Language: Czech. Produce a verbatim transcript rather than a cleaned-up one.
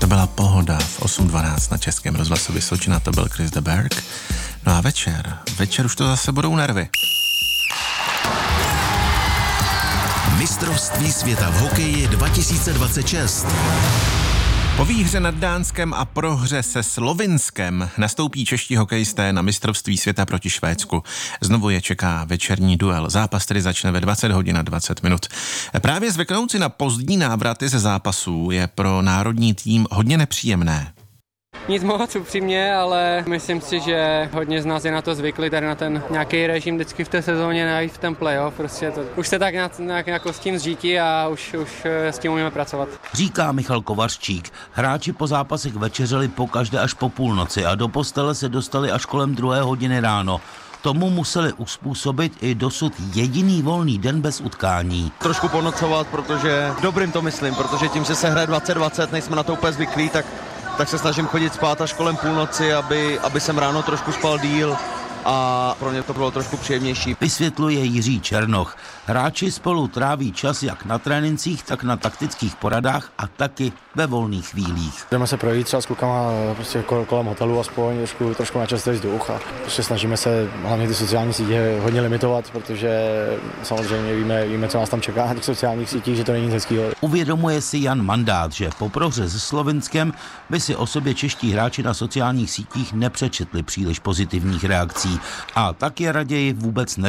To byla Pohoda v osm dvanáct na Českém rozhlasu Vysočina, to byl Chris de Burgh. No a večer, večer už to zase budou nervy. Mistrovství světa v hokeji dva tisíce dvacet šest. Po výhře nad Dánskem a prohře se Slovinskem nastoupí čeští hokejisté na mistrovství světa proti Švédsku. Znovu je čeká večerní duel. Zápas tedy začne ve dvacet hodin a dvacet minut. Právě zvyknout si na pozdní návraty ze zápasů je pro národní tým hodně nepříjemné. Nic moc upřímně, ale myslím si, že hodně z nás je na to zvykli, tady na ten nějaký režim vždycky v té sezóně najít v ten playoff. Prostě to, už se tak nějak, nějak jako s tím zžítí a už, už s tím umíme pracovat. Říká Michal Kovařčík. Hráči po zápasech večeřeli pokaždé až po půlnoci a do postele se dostali až kolem druhé hodiny ráno. Tomu museli uspůsobit i dosud jediný volný den bez utkání. Trošku ponocovat, protože dobrým to myslím, protože tím, že se hraje dvacet dvacet, nejsme na to úplně zvyklí, tak tak se snažím chodit spát až kolem půlnoci, aby, aby jsem ráno trošku spal díl a pro mě to bylo trošku příjemnější. Vysvětluje Jiří Černoch. Hráči spolu tráví čas jak na trénincích, tak na taktických poradách a taky ve volných chvílích. Jdeme se projít třeba s klukama prostě kolem hotelu aspoň, trošku, trošku na čerstvý vzduch a prostě snažíme se hlavně ty sociální sítě hodně limitovat, protože samozřejmě víme, víme, co nás tam čeká na těch sociálních sítích, že to není nic hezkýho. Uvědomuje si Jan Mandát, že po prohře se Slovinskem by si o sobě čeští hráči na sociálních sítích nepřečetli příliš pozitivních reakcí a tak je raději vůbec ne